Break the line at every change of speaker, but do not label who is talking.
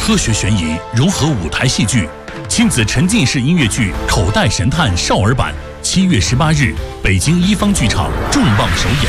科学悬疑融合舞台戏剧，亲子沉浸式音乐剧《口袋神探》少儿版，7月18日，北京一方剧场重磅首演。